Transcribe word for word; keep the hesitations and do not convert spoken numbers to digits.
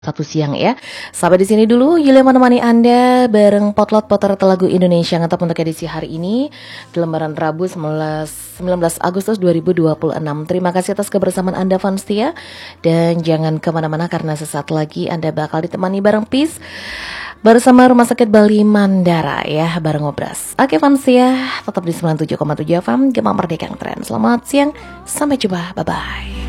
Satu siang ya. Sampai di sini dulu Yulia menemani Anda bareng Potlot Potret Lagu Indonesia Ngetop untuk edisi hari ini di lembaran Rabu sembilan belas Agustus dua ribu dua puluh enam. Terima kasih atas kebersamaan Anda fans setia, dan jangan kemana-mana karena sesaat lagi Anda bakal ditemani bareng Peace bersama Rumah Sakit Bali Mandara ya, bareng Ngobras. Oke fans ya, tetap di sembilan puluh tujuh koma tujuh F M Gemah Merdeka yang Tren. Selamat siang, sampai jumpa, bye bye.